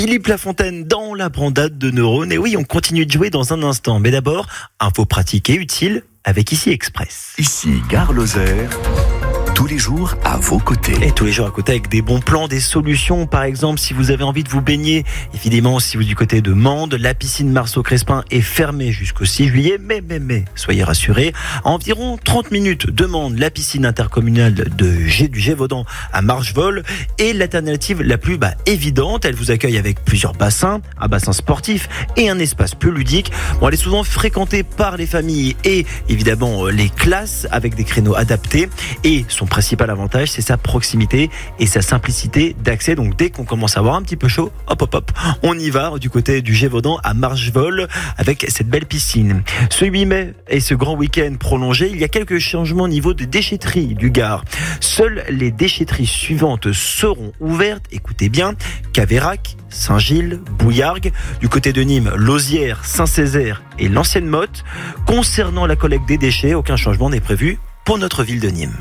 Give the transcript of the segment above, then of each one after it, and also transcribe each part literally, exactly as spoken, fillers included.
Philippe Lafontaine dans la brandade de neurones. Et oui, on continue de jouer dans un instant. Mais d'abord, info pratique et utile avec Ici Express. Ici, Gare Lozère. Tous les jours à vos côtés. Et tous les jours à côté avec des bons plans, des solutions. Par exemple, si vous avez envie de vous baigner, évidemment, si vous êtes du côté de Mende, la piscine Marceau-Crespin est fermée jusqu'au six juillet. Mais, mais, mais, soyez rassurés, à environ trente minutes de Mende, la piscine intercommunale de G, du Gévaudan à Marchevol est l'alternative la plus bah, évidente. Elle vous accueille avec plusieurs bassins, un bassin sportif et un espace plus ludique. Bon, elle est souvent fréquentée par les familles et évidemment les classes avec des créneaux adaptés. Et son principal avantage, c'est sa proximité et sa simplicité d'accès. Donc dès qu'on commence à avoir un petit peu chaud, hop hop hop, on y va du côté du Gévaudan à Marchevol avec cette belle piscine. Ce huit mai et ce grand week-end prolongé, il y a quelques changements au niveau des déchetteries du Gard. Seules les déchetteries suivantes seront ouvertes. Écoutez bien, Caveyrac, Saint-Gilles, Bouillargues, du côté de Nîmes, Lausière, Saint-Césaire et l'Ancienne Motte. Concernant la collecte des déchets, aucun changement n'est prévu pour notre ville de Nîmes.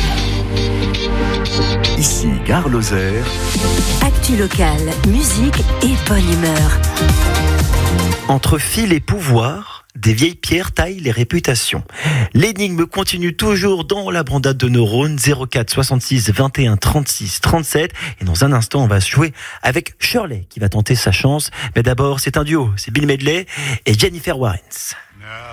Ici, Gare Lozère. Actu locale, musique et bonne humeur. Entre fil et pouvoir, des vieilles pierres taillent les réputations. L'énigme continue toujours dans la brandade de neurones. Zéro quatre soixante-six vingt et un trente-six trente-sept. Et dans un instant, on va se jouer avec Shirley qui va tenter sa chance. Mais d'abord, c'est un duo. C'est Bill Medley et Jennifer Warrens.